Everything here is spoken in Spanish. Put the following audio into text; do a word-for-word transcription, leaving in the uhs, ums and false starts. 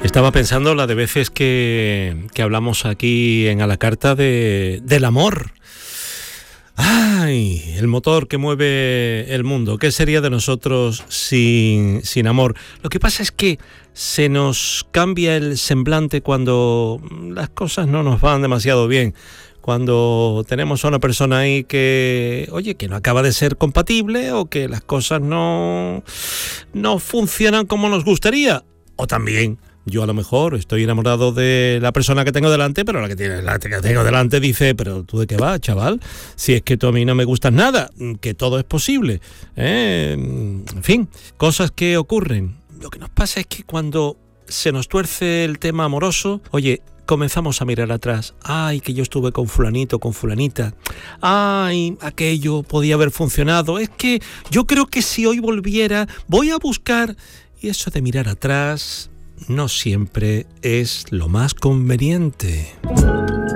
Estaba pensando la de veces que, que hablamos aquí en A la Carta de, del amor. ¡Ay! El motor que mueve el mundo. ¿Qué sería de nosotros sin, sin amor? Lo que pasa es que se nos cambia el semblante cuando las cosas no nos van demasiado bien. Cuando tenemos a una persona ahí que, oye, que no acaba de ser compatible o que las cosas no, no funcionan como nos gustaría. O también, yo a lo mejor estoy enamorado de la persona que tengo delante, pero la que, tiene, la que tengo delante dice, pero ¿tú de qué vas, chaval? Si es que tú a mí no me gustas nada, que todo es posible. ¿eh? En fin, cosas que ocurren. Lo que nos pasa es que cuando se nos tuerce el tema amoroso, oye, comenzamos a mirar atrás. Ay, que yo estuve con fulanito, con fulanita. Ay, aquello podía haber funcionado. Es que yo creo que si hoy volviera, voy a buscar... Y eso de mirar atrás no siempre es lo más conveniente.